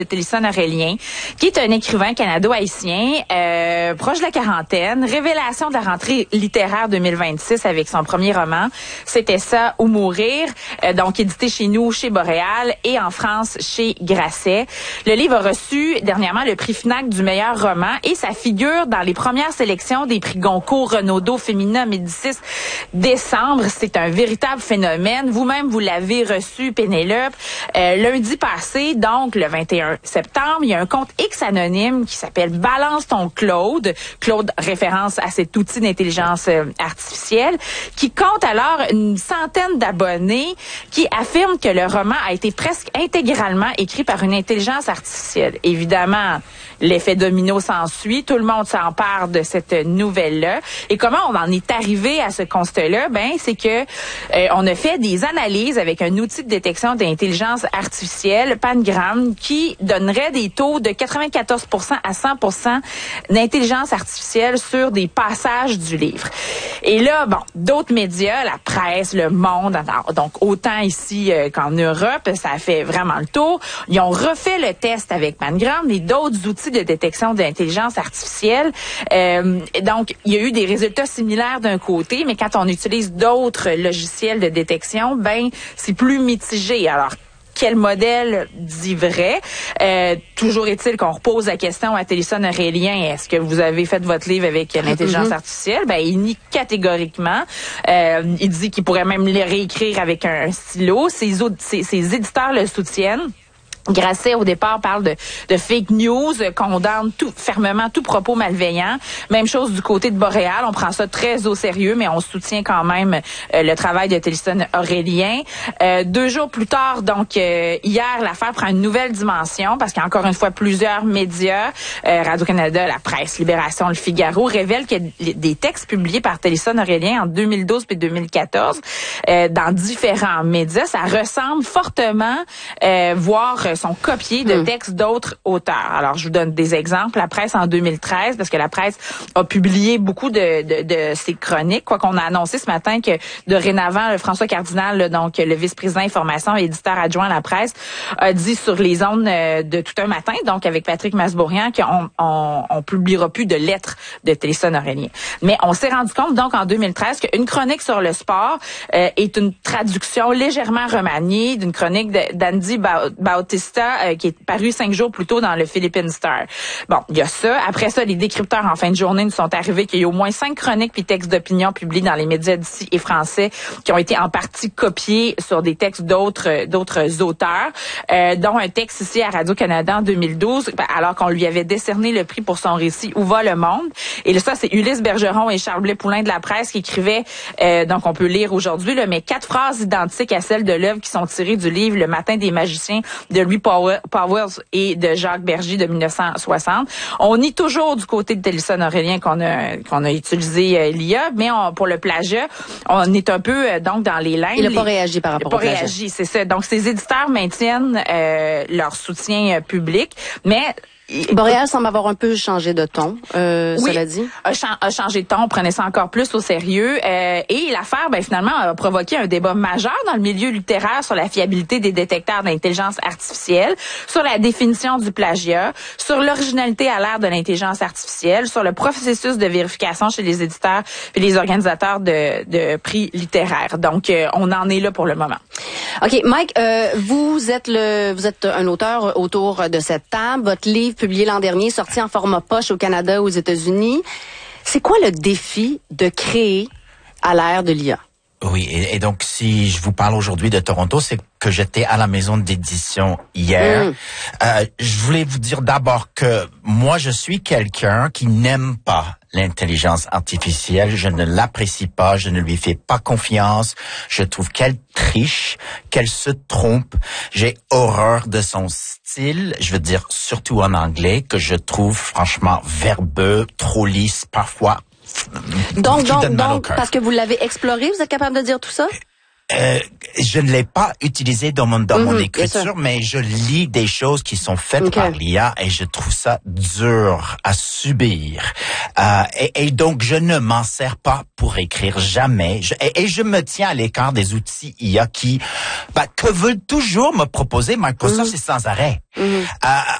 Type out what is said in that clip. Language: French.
Télison Aurélien, qui est un écrivain canado-haïtien, proche de la quarantaine, révélation de la rentrée littéraire 2026 avec son premier roman, C'était ça ou mourir, donc édité chez nous, chez Boréal, et en France, chez Grasset. Le livre a reçu dernièrement le prix FNAC du meilleur roman et ça figure dans les premières sélections des prix Goncourt, Renaudot, Femina, Médicis, décembre. C'est un véritable phénomène. Vous-même, vous l'avez reçu, Pénélope. Lundi passé, donc le 21 septembre, il y a un compte X anonyme qui s'appelle Balance ton Claude. Claude, référence à cet outil d'intelligence artificielle, qui compte alors une centaine d'abonnés qui affirment que le roman a été presque intégralement écrit par une intelligence artificielle. Évidemment, l'effet domino s'ensuit. Tout le monde s'empare de cette nouvelle-là. Et comment on en est arrivé à ce constat-là? Ben, c'est que on a fait des analyses avec un outil de détection d'intelligence artificielle, Pangram, qui donnerait des taux de 94% à 100% d'intelligence artificielle sur des passages du livre. Et là, bon, d'autres médias, la presse, Le Monde, donc autant ici qu'en Europe, ça a fait vraiment le tour. Ils ont refait le test avec Pangram et d'autres outils de détection d'intelligence artificielle. Donc, il y a eu des résultats similaires d'un côté, mais quand on utilise d'autres logiciels de détection, ben, c'est plus mitigé. Alors, quel modèle dit vrai? Toujours est-il qu'on repose la question à Télison Aurélien, est-ce que vous avez fait votre livre avec l'intelligence artificielle? Ben, il nie catégoriquement. Il dit qu'il pourrait même le réécrire avec un stylo. Ses éditeurs le soutiennent. Grasset, au départ, parle de fake news, condamne fermement tout propos malveillant. Même chose du côté de Boréal. On prend ça très au sérieux, mais on soutient quand même le travail de Télison Aurélien. 2 jours plus tard, donc hier, l'affaire prend une nouvelle dimension parce qu'il y a encore une fois plusieurs médias, Radio-Canada, La Presse, Libération, Le Figaro, révèlent que des textes publiés par Télison Aurélien en 2012 puis 2014 dans différents médias, ça ressemble fortement, voire sont copiés de textes d'autres auteurs. Alors, je vous donne des exemples. La Presse en 2013, parce que la Presse a publié beaucoup de ses chroniques, quoi qu'on a annoncé ce matin que dorénavant, François Cardinal, donc le vice-président information et éditeur adjoint à la Presse, a dit sur les ondes de tout un matin, donc avec Patrick Masbourian, qu'on publiera plus de lettres de Télison Aurélien. Mais on s'est rendu compte, donc, en 2013, qu'une chronique sur le sport est une traduction légèrement remaniée d'une chronique d'Andy Bautista qui est paru 5 jours plus tôt dans le Philippine Star. Bon, il y a ça. Après ça, les décrypteurs en fin de journée nous sont arrivés qu'il y a au moins 5 chroniques puis textes d'opinion publiés dans les médias d'ici et français qui ont été en partie copiés sur des textes d'autres auteurs, dont un texte ici à Radio-Canada en 2012, alors qu'on lui avait décerné le prix pour son récit Où va le monde? Et là, ça, c'est Ulysse Bergeron et Charles Blais-Poulain de la Presse qui écrivaient, donc on peut lire aujourd'hui, là, mais 4 phrases identiques à celles de l'œuvre qui sont tirées du livre Le Matin des magiciens de Louis Powers et de Jacques Bergier de 1960. On nie toujours du côté de Télison Aurélien qu'on a utilisé l'IA, mais pour le plagiat, on est un peu donc dans les lignes. Il n'a pas réagi par rapport au plagiat. Il n'a pas réagi, c'est ça. Donc, ces éditeurs maintiennent leur soutien public, mais Boréal semble avoir un peu changé de ton, oui, cela dit. A changé de ton, on prenait ça encore plus au sérieux. Et l'affaire, finalement, a provoqué un débat majeur dans le milieu littéraire sur la fiabilité des détecteurs d'intelligence artificielle, sur la définition du plagiat, sur l'originalité à l'ère de l'intelligence artificielle, sur le processus de vérification chez les éditeurs et les organisateurs de prix littéraires. Donc, on en est là pour le moment. OK, Mike, vous êtes un auteur autour de cette table. Votre livre publié l'an dernier, sorti en format poche au Canada, aux États-Unis. C'est quoi le défi de créer à l'ère de l'IA? Oui, et donc si je vous parle aujourd'hui de Toronto, c'est que j'étais à la maison d'édition hier. Je voulais vous dire d'abord que moi, je suis quelqu'un qui n'aime pas l'intelligence artificielle. Je ne l'apprécie pas, je ne lui fais pas confiance. Je trouve qu'elle triche, qu'elle se trompe. J'ai horreur de son style, je veux dire surtout en anglais, que je trouve franchement verbeux, trop lisse, parfois. Donc, parce que vous l'avez exploré, vous êtes capable de dire tout ça? je ne l'ai pas utilisé dans mon écriture, mais je lis des choses qui sont faites par l'IA et je trouve ça dur à subir. Et donc, je ne m'en sers pas pour écrire jamais. Et je me tiens à l'écart des outils IA que veulent toujours me proposer Microsoft, c'est sans arrêt.